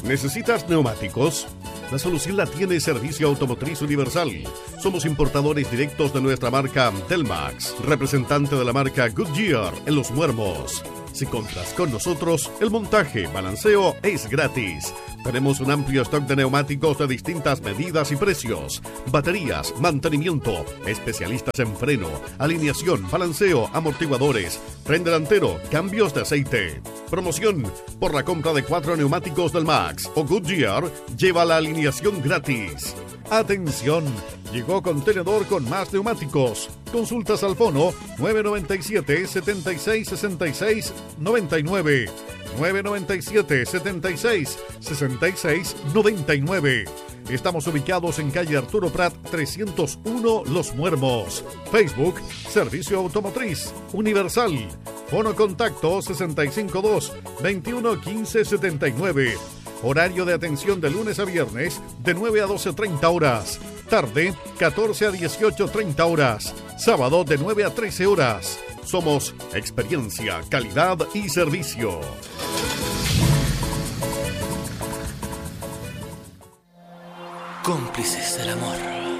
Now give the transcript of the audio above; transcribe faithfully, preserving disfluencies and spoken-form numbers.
¿Necesitas neumáticos? La solución la tiene Servicio Automotriz Universal. Somos importadores directos de nuestra marca Telmax, representante de la marca Goodyear en Los Muermos. Si compras con nosotros, el montaje, balanceo es gratis. Tenemos un amplio stock de neumáticos de distintas medidas y precios. Baterías, mantenimiento, especialistas en freno, alineación, balanceo, amortiguadores, tren delantero, cambios de aceite. Promoción: por la compra de cuatro neumáticos del Max o Goodyear, lleva la alineación gratis. ¡Atención! Llegó Contenedor con más neumáticos. Consultas al fono nueve nueve siete, siete seis, seis seis nueve nueve. nueve nueve siete, siete seis, seis seis nueve nueve. Estamos ubicados en calle Arturo Prat trescientos uno, Los Muermos. Facebook, Servicio Automotriz Universal. Fono contacto sesenta y cinco dos, veintiuno, quince, setenta y nueve. Horario de atención de lunes a viernes de nueve a doce treinta horas. Tarde, catorce a dieciocho treinta horas. Sábado de nueve a trece horas. Somos experiencia, calidad y servicio. Cómplices del amor.